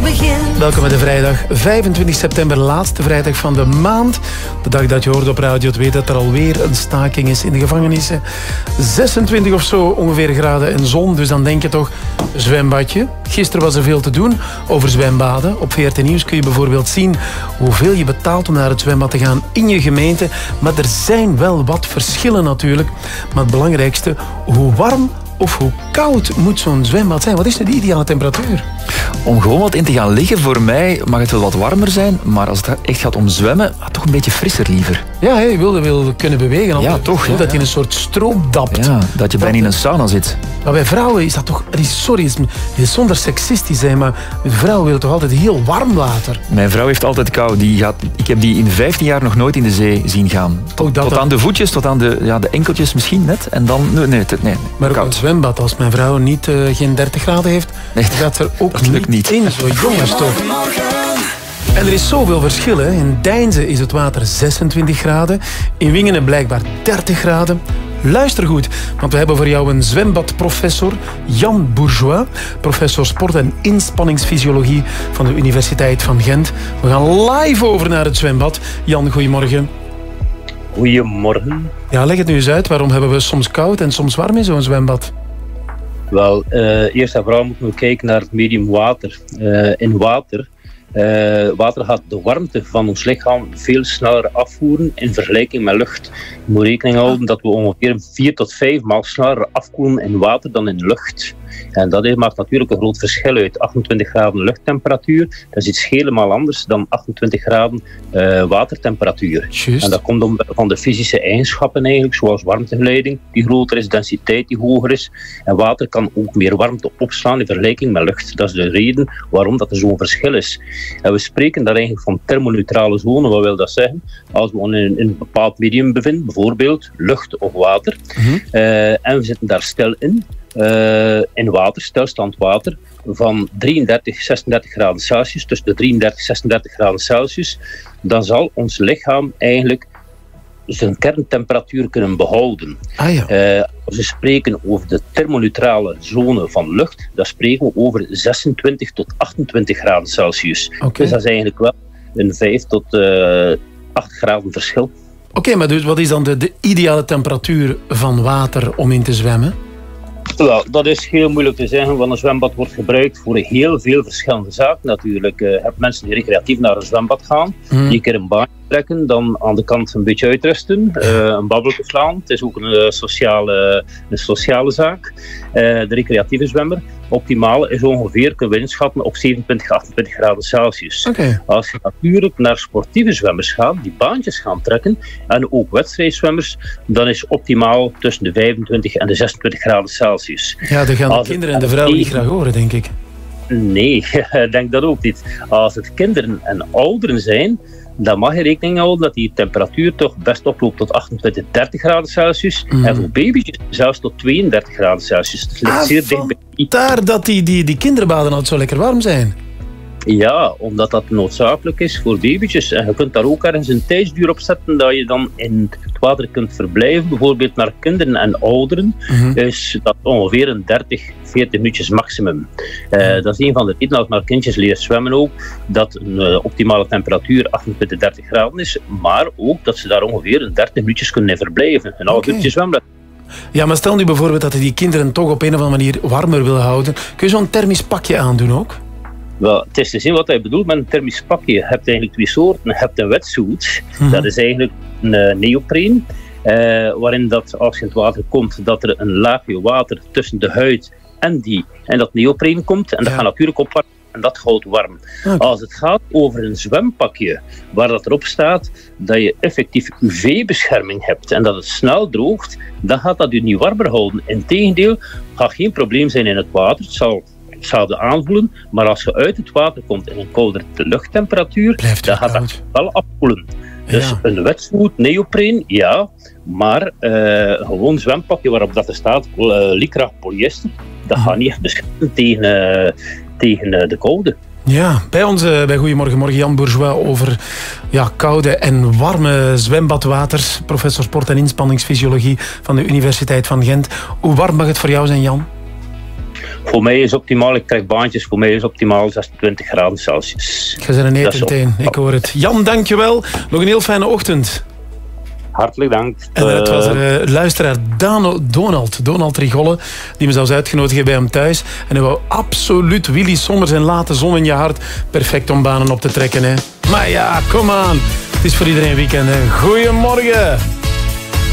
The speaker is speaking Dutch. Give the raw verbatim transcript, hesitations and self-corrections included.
begint. Welkom bij de vrijdag, vijfentwintig september, laatste vrijdag van de maand. De dag dat je hoort op Radio twee dat er alweer een staking is in de gevangenissen. zesentwintig of zo ongeveer graden en zon, dus dan denk je toch zwembadje. Gisteren was er veel te doen over zwembaden. Op V R T Nieuws kun je bijvoorbeeld zien hoeveel je betaalt om naar het zwembad te gaan in je gemeente. Maar er zijn wel wat verschillen natuurlijk. Maar het belangrijkste, hoe warm of hoe koud moet zo'n zwembad zijn? Wat is nu de ideale temperatuur? Om gewoon wat in te gaan liggen, voor mij mag het wel wat warmer zijn. Maar als het echt gaat om zwemmen, toch een beetje frisser liever. Ja, je wil, wil kunnen bewegen. Ja, toch. Dat Ja, je in een soort stroop dapt. Ja, dat je bijna in een sauna zit. Maar bij vrouwen is dat toch... Sorry, het is zonder seksistisch zijn, maar vrouwen willen toch altijd heel warm water? Mijn vrouw heeft altijd kou. Die gaat, ik heb die in vijftien jaar nog nooit in de zee zien gaan. Tot, dat tot aan de voetjes, tot aan de, ja, de enkeltjes misschien net. En dan... Nee, nee, nee, nee maar ook koud. een zwembad, als mijn vrouw niet, uh, geen dertig graden heeft, nee, gaat er ook dat lukt niet in. Zo jongens toch. En er is zoveel verschil. Hè. In Deinze is het water zesentwintig graden. In Wingenen blijkbaar dertig graden. Luister goed, want we hebben voor jou een zwembadprofessor, Jan Bourgeois, professor sport- en inspanningsfysiologie van de Universiteit van Gent. We gaan live over naar het zwembad. Jan, goedemorgen. Goedemorgen. Ja, leg het nu eens uit. Waarom hebben we soms koud en soms warm in zo'n zwembad? Wel, uh, eerst en vooral moeten we kijken naar het medium water. Uh, in water, uh, water gaat de warmte van ons lichaam veel sneller afvoeren in vergelijking met lucht. Je moet rekening houden dat we ongeveer vier tot vijf maal sneller afkoelen in water dan in lucht. En dat maakt natuurlijk een groot verschil uit. achtentwintig graden luchttemperatuur, dat is iets helemaal anders dan achtentwintig graden uh, watertemperatuur. Just. En dat komt om van de fysische eigenschappen eigenlijk, zoals warmtegeleiding, die groter is, densiteit die hoger is. En water kan ook meer warmte opslaan in vergelijking met lucht. Dat is de reden waarom dat er zo'n verschil is. En we spreken daar eigenlijk van thermoneutrale zone. Wat wil dat zeggen? Als we ons in, in een bepaald medium bevinden, bijvoorbeeld lucht of water, mm-hmm. uh, en we zitten daar stil in, Uh, in water, stilstand water, van drieëndertig, zesendertig graden Celsius, tussen de drieëndertig en zesendertig graden Celsius, dan zal ons lichaam eigenlijk zijn kerntemperatuur kunnen behouden. Ah, ja. uh, als we spreken over de thermoneutrale zone van lucht, dan spreken we over zesentwintig tot achtentwintig graden Celsius. Okay. Dus dat is eigenlijk wel een vijf tot acht graden verschil. Oké, okay, maar dus wat is dan de, de ideale temperatuur van water om in te zwemmen? Wel, dat is heel moeilijk te zeggen, want een zwembad wordt gebruikt voor heel veel verschillende zaken natuurlijk. Uh, je hebt mensen die recreatief naar een zwembad gaan, mm. die een keer een baantje trekken, dan aan de kant een beetje uitrusten, uh, een babbeltje slaan. Het is ook een, uh, sociale, een sociale zaak. Uh, de recreatieve zwemmer, optimaal, is ongeveer, kunnen we inschatten, op zevenentwintig, achtentwintig graden Celsius. Okay. Als je natuurlijk naar sportieve zwemmers gaat, die baantjes gaan trekken, en ook wedstrijdzwemmers, dan is optimaal tussen de vijfentwintig en de zesentwintig graden Celsius. Ja, dan gaan de Als kinderen en de vrouwen niet graag horen, denk ik. Nee, ik denk dat ook niet. Als het kinderen en ouderen zijn, dan mag je rekening houden dat die temperatuur toch best oploopt tot achtentwintig, dertig graden Celsius. Mm. En voor baby's zelfs tot tweeëndertig graden Celsius. Dus het ligt ah, zeer dichtbij. Daar dat die, die, die kinderbaden altijd zo lekker warm zijn. Ja, omdat dat noodzakelijk is voor babytjes. En je kunt daar ook ergens een tijdsduur op zetten dat je dan in het water kunt verblijven. Bijvoorbeeld naar kinderen en ouderen mm-hmm. is dat ongeveer een dertig, veertig minuutjes maximum. Uh, dat is een van de redenen als maar kindjes leren zwemmen ook, dat een uh, optimale temperatuur achtentwintig, dertig graden is, maar ook dat ze daar ongeveer een dertig minuutjes kunnen verblijven. Een half okay. uurtje zwemmen. Ja, maar stel nu bijvoorbeeld dat je die kinderen toch op een of andere manier warmer wil houden. Kun je zo'n thermisch pakje aandoen ook? Wel, het is te zien wat hij bedoelt met een thermisch pakje. Je hebt eigenlijk twee soorten. Je hebt een wetsuit, mm-hmm. dat is eigenlijk een uh, neoprene, uh, waarin dat als je in het water komt, dat er een laagje water tussen de huid en, die, en dat neoprene komt. En dat ja. gaat natuurlijk opwarmen en dat houdt warm. Okay. Als het gaat over een zwempakje, waar dat erop staat dat je effectief U V-bescherming hebt en dat het snel droogt, dan gaat dat je niet warmer houden. Integendeel, gaat geen probleem zijn in het water. Het zal hetzelfde aanvoelen, maar als je uit het water komt in een koudere luchttemperatuur, dan gaat dat wel afkoelen. Dus ja. een wetsuit, neopreen, ja, maar uh, gewoon zwempakje waarop dat er staat, uh, lycra polyester, dat gaat niet echt beschermen tegen, uh, tegen uh, de koude. Ja, bij ons uh, bij Goedemorgen Morgen Jan Bourgeois over ja, koude en warme zwembadwaters, professor sport- en inspanningsfysiologie van de Universiteit van Gent. Hoe warm mag het voor jou zijn, Jan? Voor mij is optimaal, ik trek baantjes, voor mij is optimaal zesentwintig graden Celsius. Je bent een etenteen, ik hoor het. Jan, dankjewel. Nog een heel fijne ochtend. Hartelijk dank. En het was er uh, luisteraar Dano, Donald, Donald Rigolle, die me zelfs uitgenodigd heeft bij hem thuis. En hij wou absoluut Willy Sommers en Laat de zon in je hart. Perfect om banen op te trekken, hè. Maar ja, kom aan. Het is voor iedereen weekend, hè. Goedemorgen.